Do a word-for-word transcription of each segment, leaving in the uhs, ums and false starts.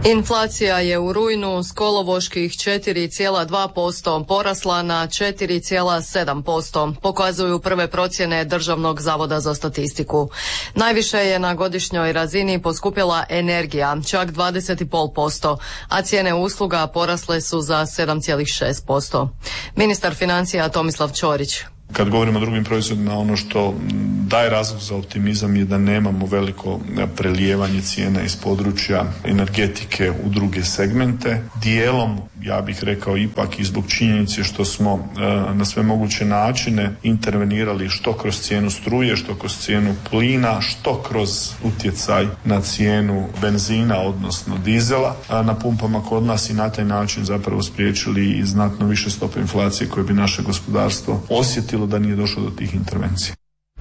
Inflacija je u rujnu s kolovoških četiri zarez dva posto porasla na četiri zarez sedam posto, pokazuju prve procjene Državnog zavoda za statistiku. Najviše je na godišnjoj razini poskupjela energija, čak dvadeset zarez pet posto, a cijene usluga porasle su za sedam zarez šest posto. Ministar financija Tomislav Ćorić. Kad govorimo o drugim proizvodima, ono što daje razlog za optimizam je da nemamo veliko prelijevanje cijena iz područja energetike u druge segmente. Dijelom, ja bih rekao ipak i zbog činjenice što smo e, na sve moguće načine intervenirali što kroz cijenu struje, što kroz cijenu plina, što kroz utjecaj na cijenu benzina, odnosno dizela a na pumpama kod nas i na taj način zapravo spriječili i znatno više stope inflacije koje bi naše gospodarstvo osjetilo da nije došlo do tih intervencija.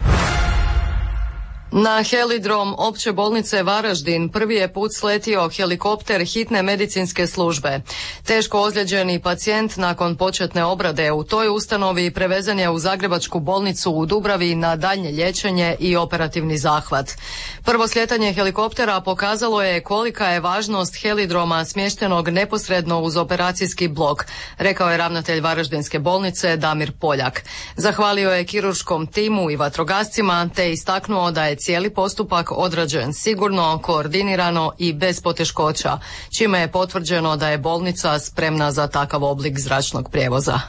Na helidrom Opće bolnice Varaždin prvi je put sletio helikopter hitne medicinske službe. Teško ozlijeđeni pacijent nakon početne obrade u toj ustanovi prevezen je u Zagrebačku bolnicu u Dubravi na daljnje liječenje i operativni zahvat. Prvo slijetanje helikoptera pokazalo je kolika je važnost helidroma smještenog neposredno uz operacijski blok, rekao je ravnatelj Varaždinske bolnice Damir Poljak. Zahvalio je kirurškom timu i vatrogascima te istaknuo da je cijeli postupak odrađen sigurno, koordinirano i bez poteškoća, čime je potvrđeno da je bolnica spremna za takav oblik zračnog prijevoza.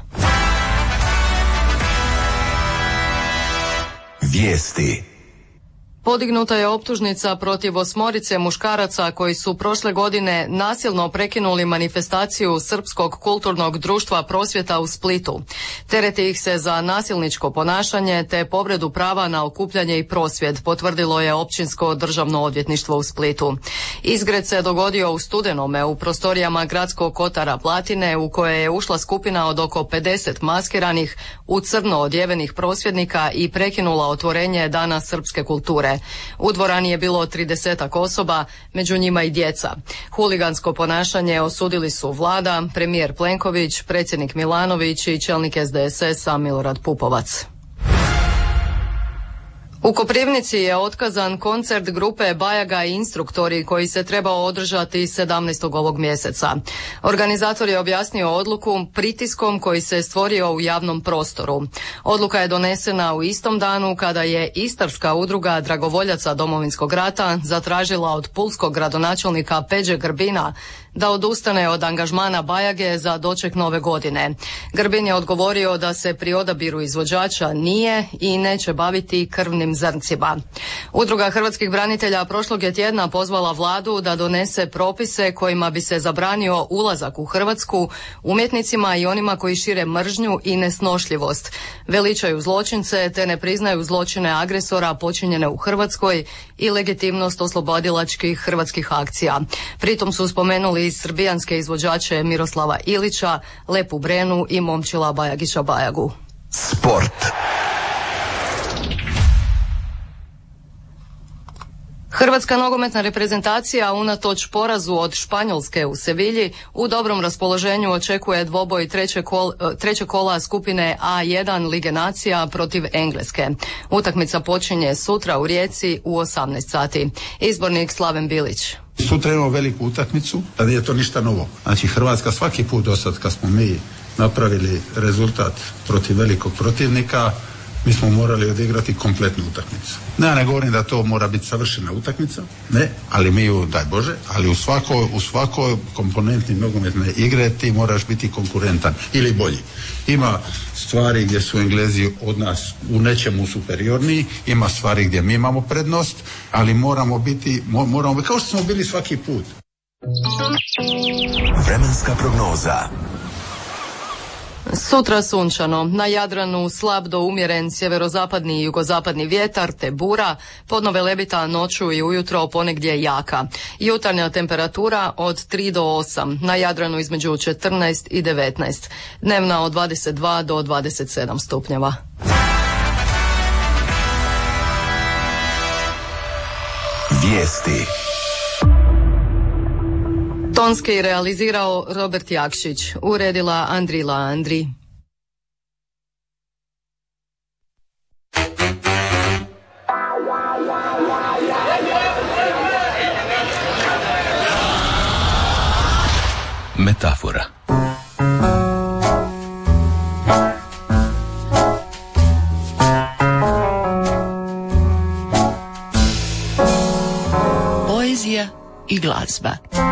Vijesti. Podignuta je optužnica protiv osmorice muškaraca koji su prošle godine nasilno prekinuli manifestaciju Srpskog kulturnog društva Prosvjeta u Splitu. Tereti ih se za nasilničko ponašanje te povredu prava na okupljanje i prosvjed, potvrdilo je Općinsko državno odvjetništvo u Splitu. Izgred se dogodio u studenome u prostorijama Gradskog kotara Platine u koje je ušla skupina od oko pedeset maskiranih u crno odjevenih prosvjednika i prekinula otvorenje Dana srpske kulture. U dvorani je bilo tridesetak osoba, među njima i djeca. Huligansko ponašanje osudili su vlada, premijer Plenković, predsjednik Milanović i čelnik S D S S-a Milorad Pupovac. U Koprivnici je otkazan koncert grupe Bajaga i instruktori koji se trebao održati sedamnaestog ovog mjeseca. Organizator je objasnio odluku pritiskom koji se stvorio u javnom prostoru. Odluka je donesena u istom danu kada je Istarska udruga dragovoljaca Domovinskog rata zatražila od pulskog gradonačelnika Peđe Grbina da odustane od angažmana Bajage za doček nove godine. Grbin je odgovorio da se pri odabiru izvođača nije i neće baviti krvnim zrncima. Udruga hrvatskih branitelja prošlog je tjedna pozvala vladu da donese propise kojima bi se zabranio ulazak u Hrvatsku umjetnicima i onima koji šire mržnju i nesnošljivost, veličaju zločince te ne priznaju zločine agresora počinjene u Hrvatskoj i legitimnost oslobodilačkih hrvatskih akcija. Pritom su spomenuli i srbijanske izvođače Miroslava Ilića, Lepu Brenu i Momčila Bajagića Bajagu. Sport. Hrvatska nogometna reprezentacija unatoč porazu od Španjolske u Sevilji u dobrom raspoloženju očekuje dvoboj treće, kol, treće kola skupine A jedan Lige nacija protiv Engleske. Utakmica počinje sutra u Rijeci u osamnaest sati. Izbornik Slaven Bilić. Sutra imamo veliku utakmicu, a nije to ništa novo. Znači Hrvatska svaki put do sad kad smo mi napravili rezultat protiv velikog protivnika, mi smo morali odigrati kompletnu utakmicu. Ne, ja ne govorim da to mora biti savršena utakmica, ne, ali mi ju, daj Bože, ali u svakoj, u svakoj komponenti nogometne igre ti moraš biti konkurentan ili bolji. Ima stvari gdje su Englezi od nas u nečemu superiorniji, ima stvari gdje mi imamo prednost, ali moramo biti, moramo biti kao što smo bili svaki put. Vremenska prognoza. Sutra sunčano, na Jadranu slab do umjeren sjeverozapadni i jugozapadni vjetar te bura, podno velebita noću i ujutro ponegdje jaka. Jutarnja temperatura od tri do osam, na Jadranu između četrnaest i devetnaest, dnevna od dvadeset dva do dvadeset sedam stupnjeva. Vijesti. Tonski realizirao Robert Jakšić, uredila Andrila Andri. Metafora. Poezija i glazba.